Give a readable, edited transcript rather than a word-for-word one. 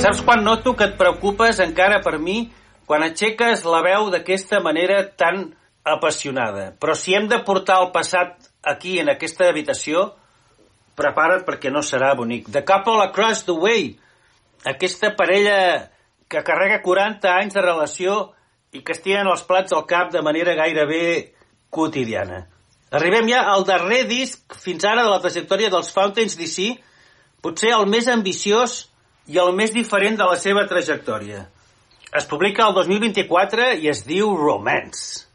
Saps quan noto que et preocupes encara per mi quan aixeques la veu d'aquesta manera tan apassionada? Però si hem de portar el passat aquí, en aquesta habitació, prepara't perquè no serà bonic. The Couple Across the Way, aquesta parella que carrega 40 anys de relació i que es tiren els plats al cap de manera gairebé quotidiana. Arribem ja al darrer disc fins ara de la trajectòria dels Fountains DC, potser el més ambiciós i el més diferent de la seva trajectòria. Es publica el 2024 i es diu Romance.